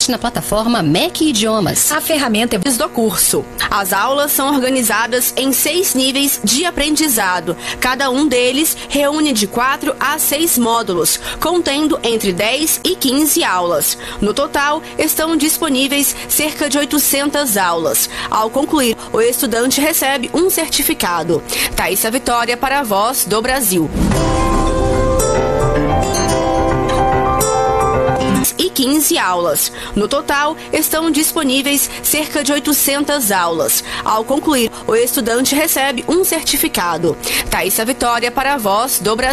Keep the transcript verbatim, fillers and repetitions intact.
na plataforma M E C Idiomas. A ferramenta é do curso. As aulas são organizadas em seis níveis de aprendizado. Cada um deles reúne de quatro a seis módulos, contendo entre dez e quinze aulas. No total, estão disponíveis cerca de oitocentas aulas. Ao concluir, o estudante recebe um certificado. Thaísa Vitória para a Voz do Brasil. E quinze aulas. No total, estão disponíveis cerca de oitocentas aulas. Ao concluir, o estudante recebe um certificado. Thaísa Vitória para a Voz do Brasil.